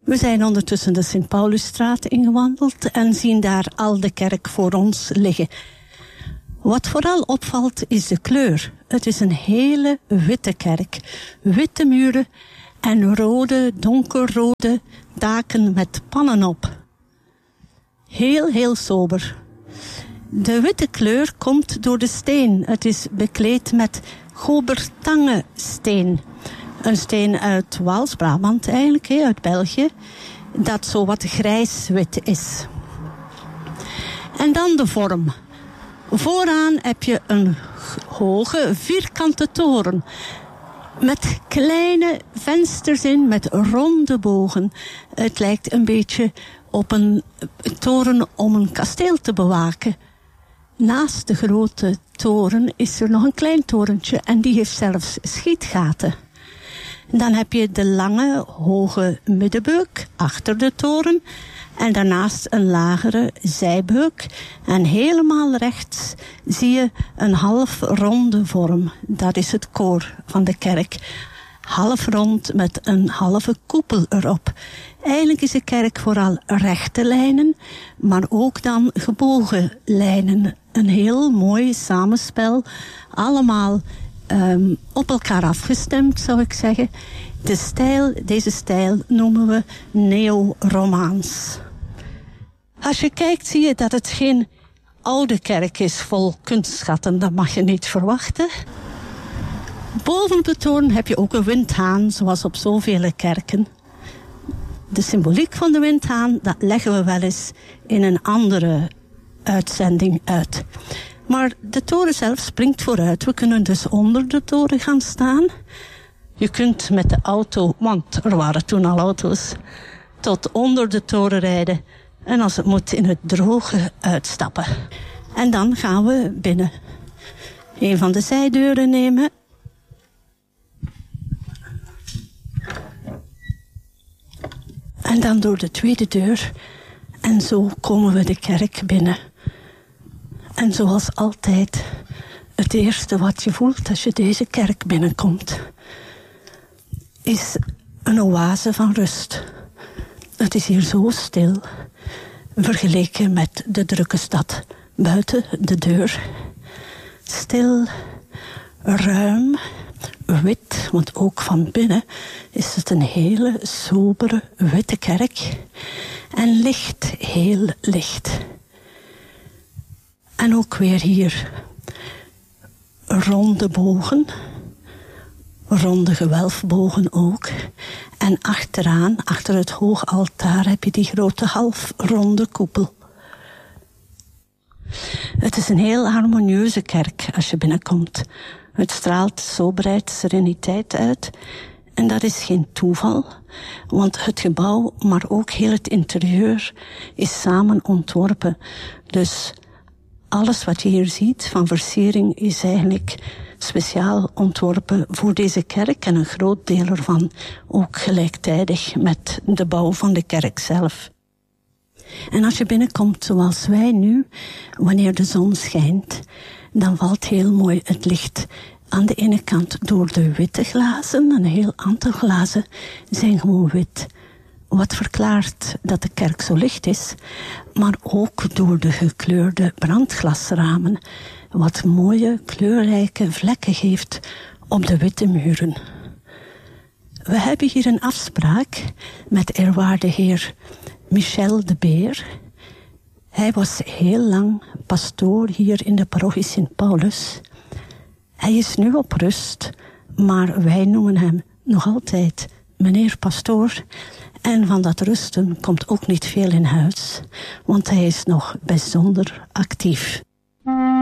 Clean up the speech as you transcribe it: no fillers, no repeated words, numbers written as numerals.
We zijn ondertussen de Sint-Paulusstraat ingewandeld en zien daar al de kerk voor ons liggen. Wat vooral opvalt is de kleur. Het is een hele witte kerk. Witte muren en rode, donkerrode daken met pannen op. Heel sober. De witte kleur komt door de steen. Het is bekleed met Gobertange-steen. Een steen uit Waals-Brabant eigenlijk, uit België. Dat zo wat grijs-wit is. En dan de vorm. Vooraan heb je een hoge, vierkante toren. Met kleine vensters in, met ronde bogen. Het lijkt een beetje op een toren om een kasteel te bewaken. Naast de grote toren is er nog een klein torentje en die heeft zelfs schietgaten. Dan heb je de lange, hoge middenbeuk achter de toren. En daarnaast een lagere zijbeuk. En helemaal rechts zie je een half ronde vorm. Dat is het koor van de kerk. Half rond met een halve koepel erop. Eigenlijk is de kerk vooral rechte lijnen, maar ook dan gebogen lijnen. Een heel mooi samenspel. Allemaal op elkaar afgestemd, zou ik zeggen. Deze stijl noemen we neo-romaans. Als je kijkt zie je dat het geen oude kerk is vol kunstschatten. Dat mag je niet verwachten. Boven op de toren heb je ook een windhaan, zoals op zoveel kerken. De symboliek van de windhaan, dat leggen we wel eens in een andere uitzending uit. Maar de toren zelf springt vooruit. We kunnen dus onder de toren gaan staan. Je kunt met de auto, want er waren toen al auto's, tot onder de toren rijden. En als het moet in het droge uitstappen. En dan gaan we binnen. Een van de zijdeuren nemen. En dan door de tweede deur. En zo komen we de kerk binnen. En zoals altijd, het eerste wat je voelt als je deze kerk binnenkomt, is een oase van rust. Het is hier zo stil, vergeleken met de drukke stad buiten de deur. Stil, ruim, wit, want ook van binnen is het een hele sobere witte kerk. En licht, heel licht. En ook weer hier ronde bogen, ronde gewelfbogen ook. En achteraan, achter het hoog altaar, heb je die grote halfronde koepel. Het is een heel harmonieuze kerk als je binnenkomt. Het straalt soberheid, sereniteit uit. En dat is geen toeval, want het gebouw, maar ook heel het interieur, is samen ontworpen. Dus alles wat je hier ziet van versiering is eigenlijk speciaal ontworpen voor deze kerk en een groot deel ervan ook gelijktijdig met de bouw van de kerk zelf. En als je binnenkomt zoals wij nu, wanneer de zon schijnt, dan valt heel mooi het licht aan de ene kant door de witte glazen. Een heel aantal glazen zijn gewoon wit. Wat verklaart dat de kerk zo licht is, maar ook door de gekleurde brandglasramen, wat mooie kleurrijke vlekken geeft op de witte muren. We hebben hier een afspraak met eerwaarde heer Michel de Beer. Hij was heel lang pastoor hier in de parochie Sint-Paulus. Hij is nu op rust, maar wij noemen hem nog altijd meneer pastoor. En van dat rusten komt ook niet veel in huis, want hij is nog bijzonder actief.